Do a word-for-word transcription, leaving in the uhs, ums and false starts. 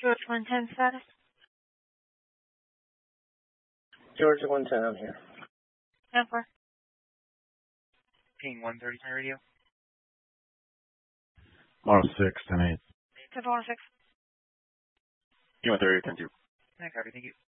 George one ten status. George one ten, I'm here. ten four. Ping one thirty, my radio. one oh six, ten eight. ten four one six. Ping one thirty, ten two. I copy, thank you.